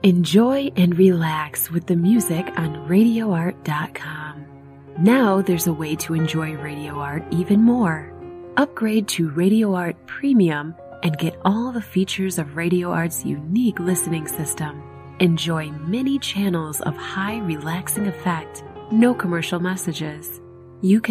Enjoy and relax with the music on RadioArt.com. Now there's a way to enjoy Radio Art even more. Upgrade to Radio Art Premium and get all the features of Radio Art's unique listening system. Enjoy many channels of high relaxing effect, no commercial messages. You can